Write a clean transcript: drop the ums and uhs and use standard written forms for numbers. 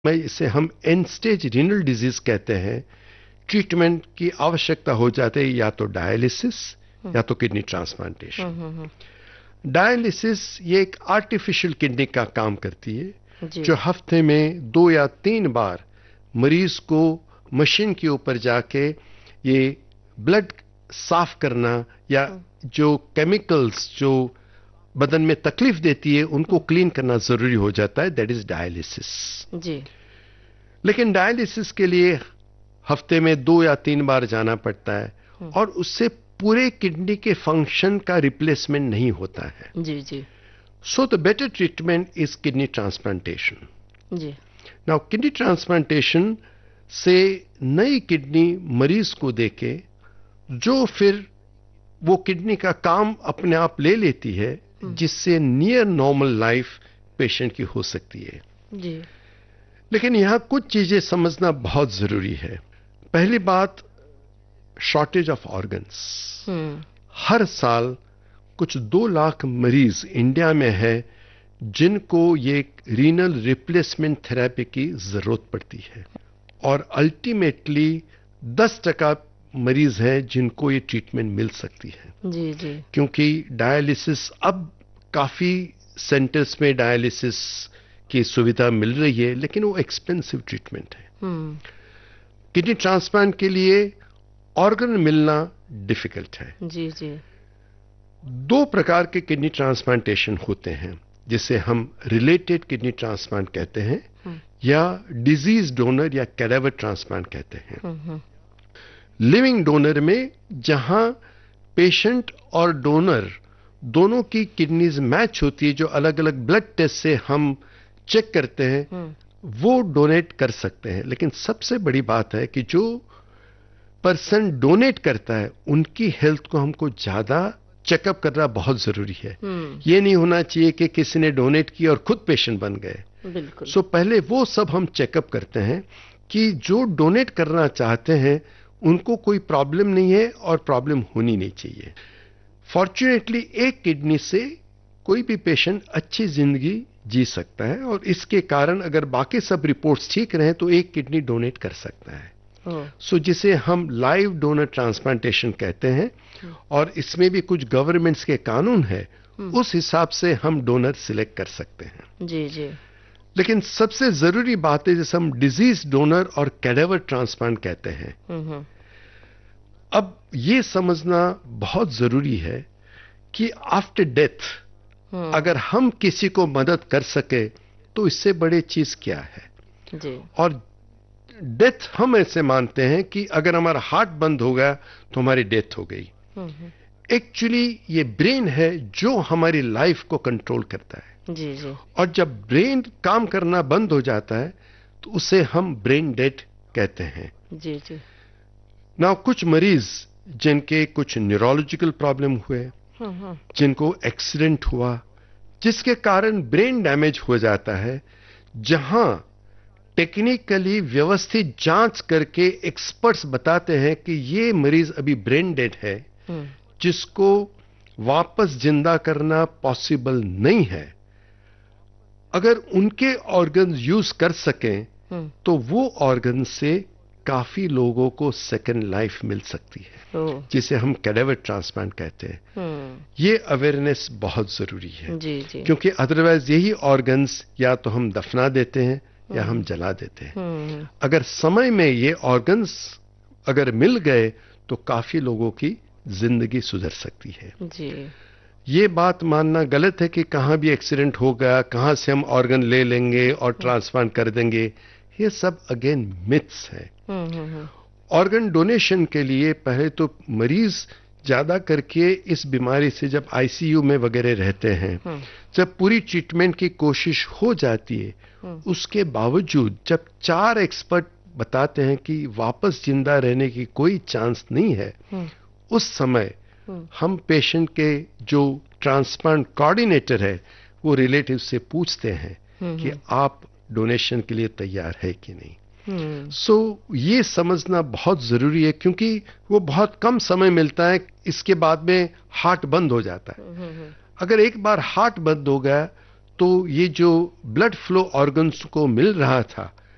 में इसे हम एंड स्टेज रीनल डिजीज कहते हैं, ट्रीटमेंट की आवश्यकता हो जाती है या तो डायलिसिस या तो किडनी ट्रांसप्लांटेशन। डायलिसिस ये एक आर्टिफिशियल किडनी का काम करती है जो हफ्ते में 2 या 3 बार मरीज को मशीन के ऊपर जाके ये ब्लड साफ करना या जो केमिकल्स जो बदन में तकलीफ देती है उनको क्लीन करना जरूरी हो जाता है, दैट इज डायलिसिस जी। लेकिन डायलिसिस के लिए हफ्ते में 2 या 3 बार जाना पड़ता है और उससे पूरे किडनी के फंक्शन का रिप्लेसमेंट नहीं होता है जी जी। So the better treatment is kidney transplantation ji. Now kidney transplantation से नई किडनी मरीज को देके जो फिर वो किडनी का काम अपने आप ले लेती है जिससे नियर नॉर्मल लाइफ पेशेंट की हो सकती है जी। लेकिन यहां कुछ चीजें समझना बहुत जरूरी है। पहली बात, शॉर्टेज ऑफ ऑर्गन्स। हर साल कुछ 2 लाख मरीज इंडिया में है जिनको ये रीनल रिप्लेसमेंट थेरेपी की जरूरत पड़ती है और अल्टीमेटली 10% मरीज हैं जिनको ये ट्रीटमेंट मिल सकती है जी जी। क्योंकि डायलिसिस अब काफी सेंटर्स में डायलिसिस की सुविधा मिल रही है लेकिन वो एक्सपेंसिव ट्रीटमेंट है। किडनी ट्रांसप्लांट के लिए ऑर्गन मिलना डिफिकल्ट है जी जी। 2 प्रकार के किडनी ट्रांसप्लांटेशन होते हैं जिसे हम रिलेटेड किडनी ट्रांसप्लांट कहते हैं या डिजीज डोनर या कैडेवर ट्रांसप्लांट कहते हैं। लिविंग डोनर में जहां पेशेंट और डोनर दोनों की किडनीज मैच होती है, जो अलग अलग ब्लड टेस्ट से हम चेक करते हैं वो डोनेट कर सकते हैं। लेकिन सबसे बड़ी बात है कि जो पर्सन डोनेट करता है उनकी हेल्थ को हमको ज्यादा चेकअप करना बहुत जरूरी है। ये नहीं होना चाहिए कि किसी ने डोनेट किया और खुद पेशेंट बन गए। बिल्कुल। सो पहले वो सब हम चेकअप करते हैं कि जो डोनेट करना चाहते हैं उनको कोई प्रॉब्लम नहीं है और प्रॉब्लम होनी नहीं चाहिए। फॉर्चुनेटली एक किडनी से कोई भी पेशेंट अच्छी जिंदगी जी सकता है और इसके कारण अगर बाकी सब रिपोर्ट्स ठीक रहे तो एक किडनी डोनेट कर सकता है। सो जिसे हम लाइव डोनर ट्रांसप्लांटेशन कहते हैं और इसमें भी कुछ गवर्नमेंट्स के कानून है, उस हिसाब से हम डोनर सिलेक्ट कर सकते हैं जी जी। लेकिन सबसे जरूरी बात है जिसे हम डिजीज डोनर और कैडेवर ट्रांसप्लांट कहते हैं। अब ये समझना बहुत जरूरी है कि आफ्टर डेथ अगर हम किसी को मदद कर सके तो इससे बड़ी चीज क्या है जी। और डेथ हम ऐसे मानते हैं कि अगर हमारा हार्ट बंद हो गया तो हमारी डेथ हो गई। एक्चुअली ये ब्रेन है जो हमारी लाइफ को कंट्रोल करता है जी जी। और जब ब्रेन काम करना बंद हो जाता है तो उसे हम ब्रेन डेड कहते हैं जी जी। ना कुछ मरीज जिनके कुछ न्यूरोलॉजिकल प्रॉब्लम हुए, जिनको एक्सीडेंट हुआ जिसके कारण ब्रेन डैमेज हो जाता है, जहां टेक्निकली व्यवस्थित जांच करके एक्सपर्ट्स बताते हैं कि ये मरीज अभी ब्रेन डेड है जिसको वापस जिंदा करना पॉसिबल नहीं है। अगर उनके ऑर्गन यूज कर सकें तो वो ऑर्गन से काफी लोगों को सेकंड लाइफ मिल सकती है जिसे हम कैडेवर ट्रांसप्लांट कहते हैं। ये अवेयरनेस बहुत जरूरी है जी जी। क्योंकि अदरवाइज यही ऑर्गन्स या तो हम दफना देते हैं या हम जला देते हैं। अगर समय में ये ऑर्गन्स अगर मिल गए तो काफी लोगों की जिंदगी सुधर सकती है जी। ये बात मानना गलत है कि कहां भी एक्सीडेंट हो गया कहां से हम ऑर्गन ले लेंगे और ट्रांसप्लांट कर देंगे, ये सब अगेन मिथ्स है। ऑर्गन डोनेशन के लिए पहले तो मरीज ज्यादा करके इस बीमारी से जब आईसीयू में वगैरह रहते हैं, जब पूरी ट्रीटमेंट की कोशिश हो जाती है उसके बावजूद जब 4 एक्सपर्ट बताते हैं कि वापस जिंदा रहने की कोई चांस नहीं है, उस समय हम पेशेंट के जो ट्रांसप्लांट कोऑर्डिनेटर है वो रिलेटिव से पूछते हैं कि आप डोनेशन के लिए तैयार है कि नहीं। सो ये समझना बहुत जरूरी है क्योंकि वो बहुत कम समय मिलता है, इसके बाद में हार्ट बंद हो जाता है। अगर एक बार हार्ट बंद हो गया तो ये जो ब्लड फ्लो ऑर्गन्स को मिल रहा था